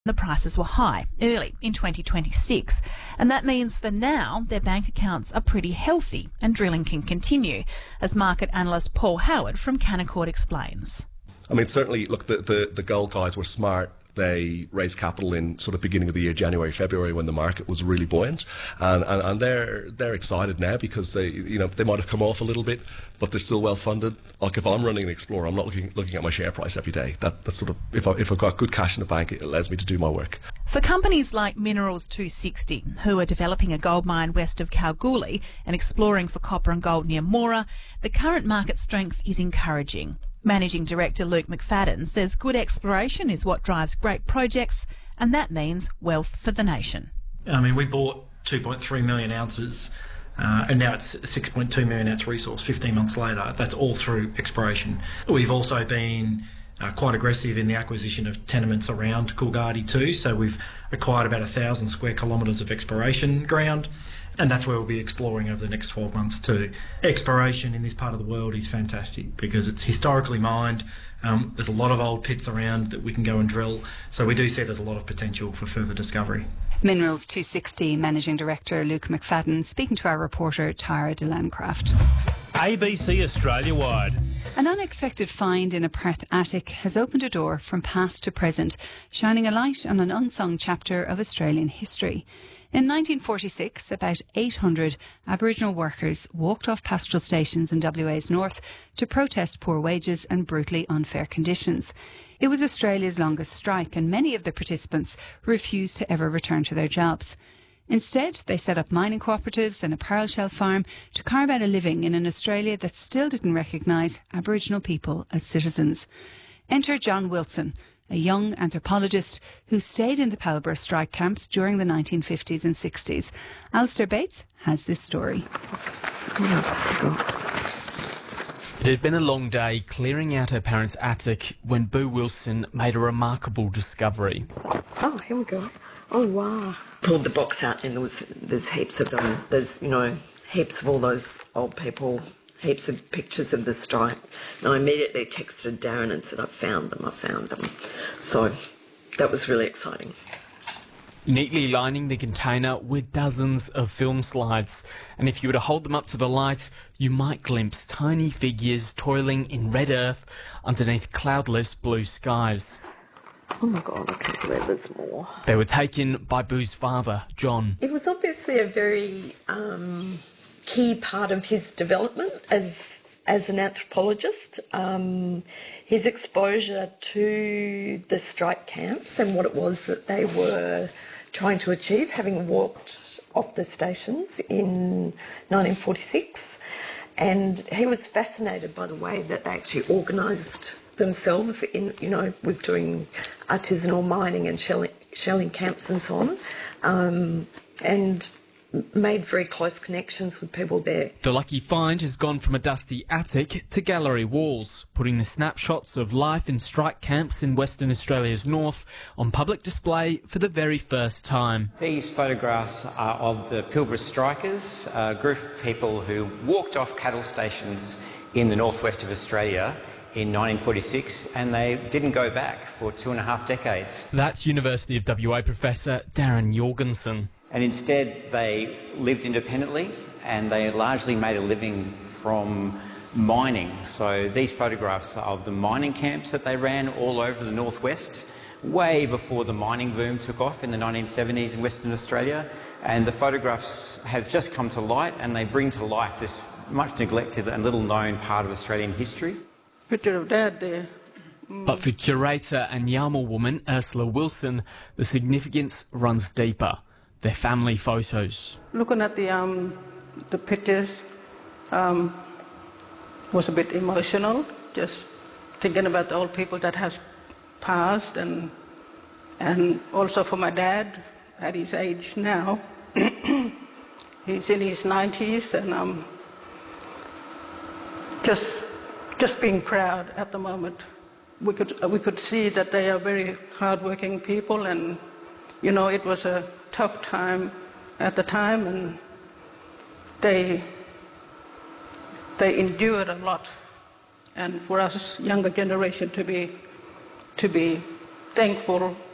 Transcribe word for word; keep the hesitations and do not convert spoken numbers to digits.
The prices were high early in twenty twenty-six, and that means for now their bank accounts are pretty healthy and drilling can continue, as market analyst Paul Howard from Canaccord explains. I mean, certainly, look, the, the, the gold guys were smart. They raised capital in sort of beginning of the year, January, February, when the market was really buoyant, and, and, and they're they're excited now because they you know they might have come off a little bit, but they're still well funded. Like if I'm running an Explorer, I'm not looking looking at my share price every day. That that's sort of if I, if I've got good cash in the bank, it allows me to do my work. For companies like Minerals two sixty, who are developing a gold mine west of Kalgoorlie and exploring for copper and gold near Mora, the current market strength is encouraging. Managing Director Luke McFadden says good exploration is what drives great projects, and that means wealth for the nation. I mean, we bought two point three million ounces, uh, and now it's a six point two million ounce resource fifteen months later. That's all through exploration. We've also been uh, quite aggressive in the acquisition of tenements around Coolgardie too, so we've acquired about one thousand square kilometres of exploration ground. And that's where we'll be exploring over the next twelve months too. Exploration in this part of the world is fantastic because it's historically mined. Um, there's a lot of old pits around that we can go and drill. So we do see there's a lot of potential for further discovery. Minerals two sixty Managing Director Luke McFadden speaking to our reporter Tara de Landcraft. A B C Australia-wide. An unexpected find in a Perth attic has opened a door from past to present, shining a light on an unsung chapter of Australian history. In nineteen forty-six, about eight hundred Aboriginal workers walked off pastoral stations in W A's north to protest poor wages and brutally unfair conditions. It was Australia's longest strike, and many of the participants refused to ever return to their jobs. Instead, they set up mining cooperatives and a pearl shell farm to carve out a living in an Australia that still didn't recognise Aboriginal people as citizens. Enter John Wilson, a young anthropologist who stayed in the Palborough strike camps during the nineteen fifties and sixties. Alistair Bates has this story. It had been a long day clearing out her parents' attic when Boo Wilson made a remarkable discovery. Oh, here we go. Oh, wow. Pulled the box out and there was there's heaps of them. There's, you know, heaps of all those old people, heaps of pictures of the strike. And I immediately texted Darren and said, I found them, I found them. So that was really exciting. Neatly lining the container were dozens of film slides, and if you were to hold them up to the light, you might glimpse tiny figures toiling in red earth underneath cloudless blue skies. Oh my God, I can't believe there's more. They were taken by Boo's father, John. It was obviously a very um, key part of his development as as an anthropologist. Um, his exposure to the strike camps and what it was that they were trying to achieve, having walked off the stations in nineteen forty-six. And he was fascinated by the way that they actually organised themselves in, you know, with doing artisanal mining and shelling, shelling camps and so on, um, and made very close connections with people there. The lucky find has gone from a dusty attic to gallery walls, putting the snapshots of life in strike camps in Western Australia's north on public display for the very first time. These photographs are of the Pilbara strikers, a group of people who walked off cattle stations in the northwest of Australia in nineteen forty-six, and they didn't go back for two and a half decades. That's University of W A professor Darren Jorgensen. And instead they lived independently and they largely made a living from mining. So these photographs are of the mining camps that they ran all over the northwest, way before the mining boom took off in the nineteen seventies in Western Australia. And the photographs have just come to light and they bring to life this much neglected and little known part of Australian history. Picture of Dad there. Mm. But for curator and Yarmal woman Ursula Wilson, the significance runs deeper. Their family photos. Looking at the um, the pictures um, was a bit emotional. Just thinking about the old people that has passed, and and also for my dad at his age now. He's in his nineties, and um, just just being proud at the moment. We could we could see that they are very hardworking people, and you know it was a tough time at the time, and they they endured a lot. And for us younger generation to be to be thankful